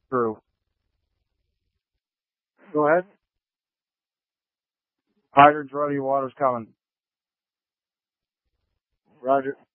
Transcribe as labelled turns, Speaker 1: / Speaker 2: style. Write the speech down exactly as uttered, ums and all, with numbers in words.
Speaker 1: True. Go ahead. Hydrants ready, water's coming. Roger.